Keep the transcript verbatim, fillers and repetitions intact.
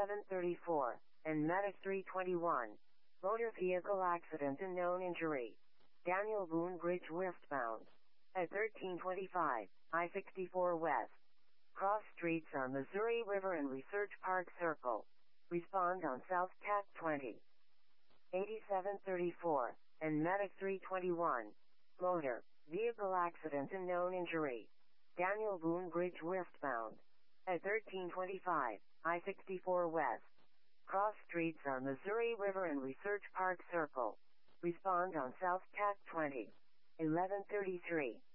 eighty-seven thirty-four, and Medic three twenty-one. Motor vehicle accident and known injury. Daniel Boone Bridge westbound. At thirteen twenty-five, I sixty-four West. Cross streets on Missouri River and Research Park Circle. Respond on South Tac twenty. eighty-seven thirty-four, and Medic three twenty-one. Motor vehicle accident and known injury. Daniel Boone Bridge westbound. At thirteen twenty-five, I sixty-four West. Cross streets on Missouri River and Research Park Circle. Respond on South Tac twenty. eleven thirty-three,